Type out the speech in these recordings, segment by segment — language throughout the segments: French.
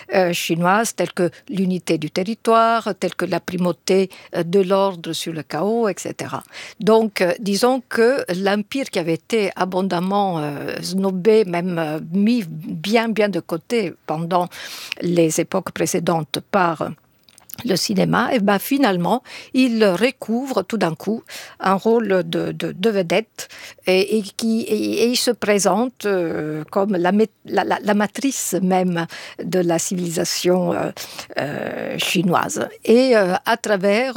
chinoises, telles que l'unité du territoire, telles que la primauté de l'ordre sur le chaos, etc. Donc, disons que l'Empire qui avait été abondamment snobé, même mis bien de côté pendant les époques précédentes par le cinéma, et finalement, il recouvre tout d'un coup un rôle de vedette et il se présente comme la matrice même de la civilisation chinoise. Et à travers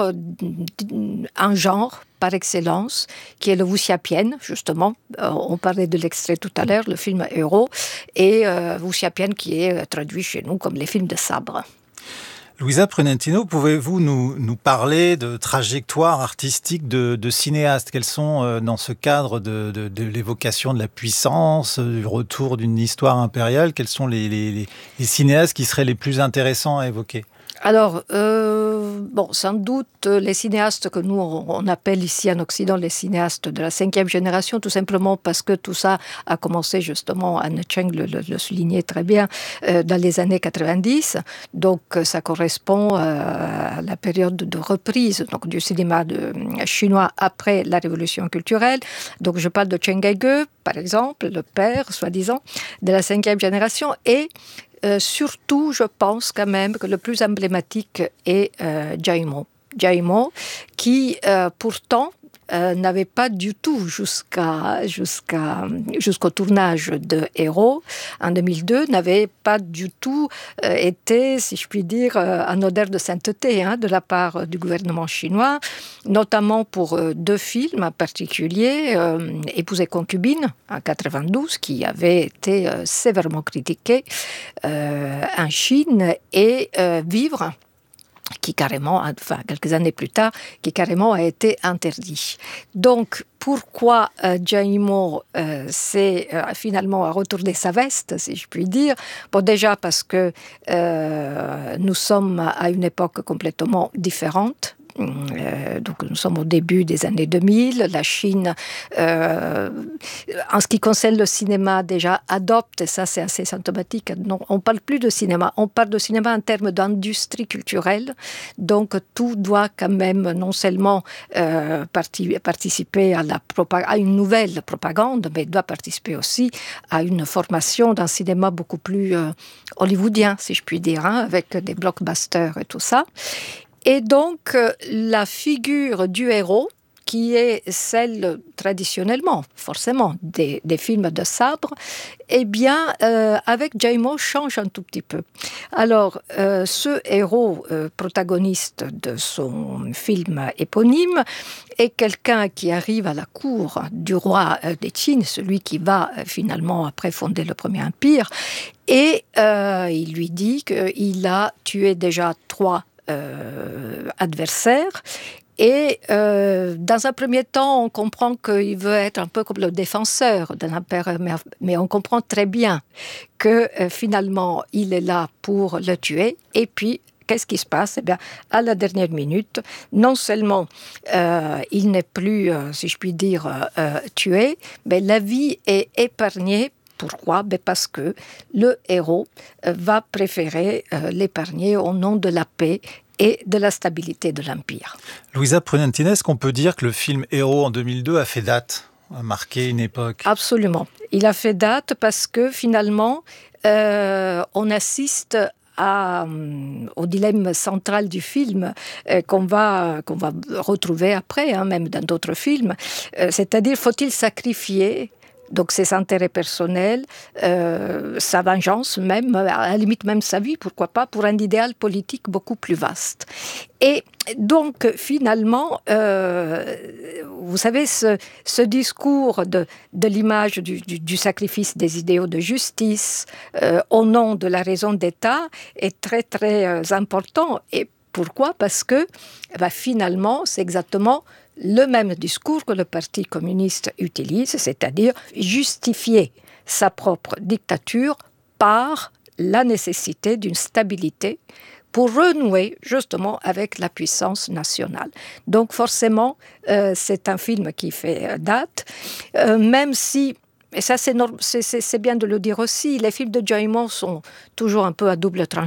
un genre par excellence, qui est le wuxiapian, justement. On parlait de l'extrait tout à l'heure, le film Héros, et wuxiapian qui est traduit chez nous comme les films de sabre. Louisa Prunentino, pouvez-vous nous parler de trajectoires artistiques de cinéastes? Quels sont, dans ce cadre de l'évocation de la puissance, du retour d'une histoire impériale, quels sont les cinéastes qui seraient les plus intéressants à évoquer? Alors, sans doute les cinéastes que nous on appelle ici en Occident les cinéastes de la 5e génération, tout simplement parce que tout ça a commencé justement, Anne Cheng le soulignait très bien, dans les années 90. Donc ça correspond à la période de reprise donc, du cinéma chinois après la révolution culturelle. Donc je parle de Chen Kaige, par exemple, le père, soi-disant, de la 5e génération, et surtout, je pense quand même que le plus emblématique est Zhao Yimou. Zhao Yimou, qui pourtant n'avait pas du tout jusqu'au tournage de Héros en 2002, n'avait pas du tout été, si je puis dire, en odeur de sainteté de la part du gouvernement chinois, notamment pour 2 films en particulier, Épouse et concubine en 92, qui avait été sévèrement critiqué en Chine, et Vivre, qui carrément, quelques années plus tard, qui carrément a été interdit. Donc, pourquoi Zhao Yimou s'est finalement retourné sa veste, si je puis dire? Bon, déjà parce que nous sommes à une époque complètement différente. Donc nous sommes au début des années 2000. La Chine, en ce qui concerne le cinéma, déjà adopte, et ça c'est assez symptomatique, non, on ne parle plus de cinéma, on parle de cinéma en termes d'industrie culturelle. Donc tout doit quand même non seulement participer à une nouvelle propagande, mais doit participer aussi à une formation d'un cinéma beaucoup plus hollywoodien, si je puis dire, avec des blockbusters et tout ça. Et donc, la figure du héros, qui est celle traditionnellement, forcément, des films de sabre, eh bien, avec Zhao Yimou, change un tout petit peu. Alors, ce héros protagoniste de son film éponyme est quelqu'un qui arrive à la cour du roi des Qin, celui qui va finalement après fonder le premier empire, et il lui dit qu'il a tué déjà 3 adversaire. Et dans un premier temps, on comprend qu'il veut être un peu comme le défenseur de l'empereur, mais on comprend très bien que finalement, il est là pour le tuer. Et puis, qu'est-ce qui se passe? Eh bien, à la dernière minute, non seulement il n'est plus, si je puis dire, tué, mais la vie est épargnée. Pourquoi? Parce que le héros va préférer l'épargner au nom de la paix et de la stabilité de l'Empire. Louisa Prunentino, est-ce qu'on peut dire que le film Héros en 2002 a fait date, a marqué une époque? Absolument. Il a fait date parce que finalement, on assiste au dilemme central du film qu'on va retrouver après, même dans d'autres films. C'est-à-dire, faut-il sacrifier donc ses intérêts personnels, sa vengeance même, à la limite même sa vie, pourquoi pas, pour un idéal politique beaucoup plus vaste. Et donc finalement, vous savez, ce discours de l'image du sacrifice des idéaux de justice au nom de la raison d'État est très très important. Et pourquoi? Parce que finalement, c'est exactement le même discours que le Parti communiste utilise, c'est-à-dire justifier sa propre dictature par la nécessité d'une stabilité pour renouer justement avec la puissance nationale. Donc forcément, c'est un film qui fait date, même si, et ça c'est bien de le dire aussi, les films de Zhao Yimou sont toujours un peu à double tranchant.